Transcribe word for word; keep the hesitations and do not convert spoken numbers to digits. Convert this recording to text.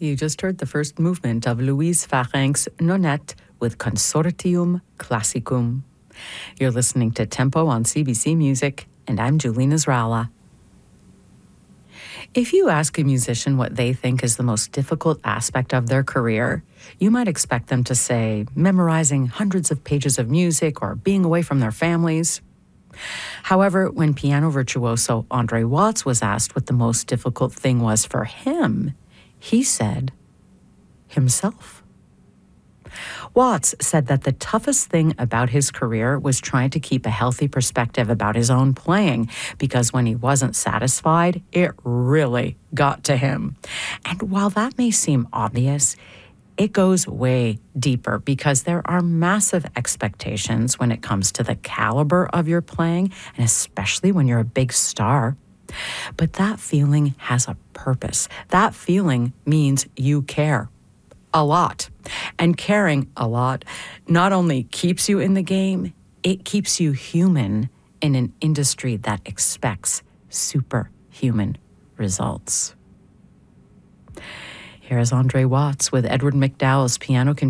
You just heard the first movement of Louise Farinck's Nonette with Consortium Classicum. You're listening to Tempo on C B C Music, and I'm Julene Israla. If you ask a musician what they think is the most difficult aspect of their career, you might expect them to say memorizing hundreds of pages of music or being away from their families. However, when piano virtuoso Andre Watts was asked what the most difficult thing was for him, he said, himself. Watts said that the toughest thing about his career was trying to keep a healthy perspective about his own playing, because when he wasn't satisfied, it really got to him. And while that may seem obvious, it goes way deeper, because there are massive expectations when it comes to the caliber of your playing, and especially when you're a big star. But that feeling has a purpose. That feeling means you care a lot. And caring a lot not only keeps you in the game, it keeps you human in an industry that expects superhuman results. Here's Andre Watts with Edward McDowell's piano concerto.